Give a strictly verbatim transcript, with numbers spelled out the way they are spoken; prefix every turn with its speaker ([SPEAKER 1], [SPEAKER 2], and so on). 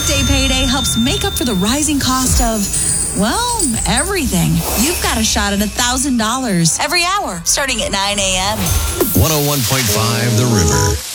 [SPEAKER 1] Workday Payday helps make up for the rising cost of, well, everything. You've got a shot at one thousand dollars every hour starting at nine a.m.
[SPEAKER 2] one oh one point five The River.